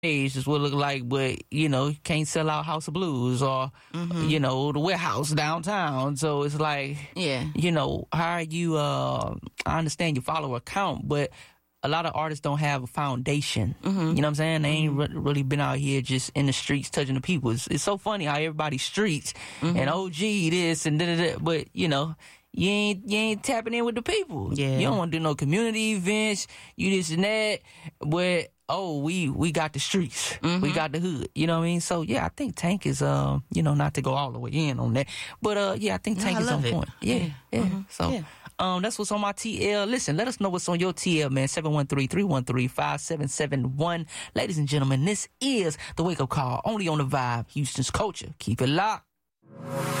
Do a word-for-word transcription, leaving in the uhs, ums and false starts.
Age is what it look like, but you know, you can't sell out House of Blues or mm-hmm. you know, the warehouse downtown. So it's like, yeah, you know, how are you? Uh, I understand you follow a count, but a lot of artists don't have a foundation. Mm-hmm. You know what I'm saying? They ain't re- really been out here just in the streets touching the people. It's, it's so funny how everybody's streets mm-hmm. and O G this and da da da, but you know. You ain't you ain't tapping in with the people. Yeah. You don't want to do no community events. You this and that. But oh, we we got the streets. Mm-hmm. We got the hood. You know what I mean? So yeah, I think Tank is uh you know, not to go all the way in on that, but uh yeah, I think Tank no, I is on it. point. Yeah, yeah. yeah. Mm-hmm. So yeah. um that's what's on my T L. Listen, let us know what's on your T L, man. seven one three, three one three, five seven seven one. Ladies and gentlemen, this is the Wake Up Call only on the Vibe, Houston's culture. Keep it locked.